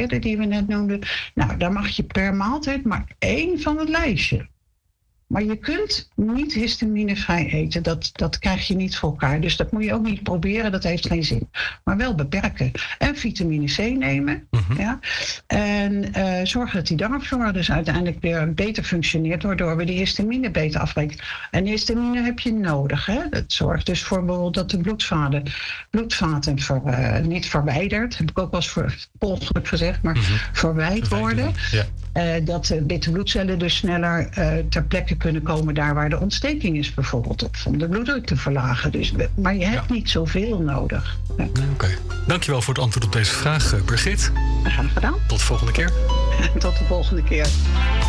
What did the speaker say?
geïsoleerde die we net noemden. Nou, daar mag je per maaltijd maar 1 van het lijstje. Maar je kunt niet histaminevrij eten. Dat krijg je niet voor elkaar. Dus dat moet je ook niet proberen. Dat heeft geen zin. Maar wel beperken. En vitamine C nemen. Ja? En zorgen dat die darmflora dus uiteindelijk weer beter functioneert. Waardoor we die histamine beter afbreken. En histamine heb je nodig. Hè? Dat zorgt dus voor bijvoorbeeld dat de bloedvaten niet verwijderd. Heb ik ook wel eens volgelijk gezegd. Maar verwijd worden. Ja. Dat de witte bloedcellen dus sneller ter plekke kunnen komen daar waar de ontsteking is bijvoorbeeld. Om de bloeddruk te verlagen. Dus, maar je hebt niet zoveel nodig. Ja. Oké. Dankjewel voor het antwoord op deze vraag, Birgit. Graag gedaan. Tot de volgende keer. Tot de volgende keer.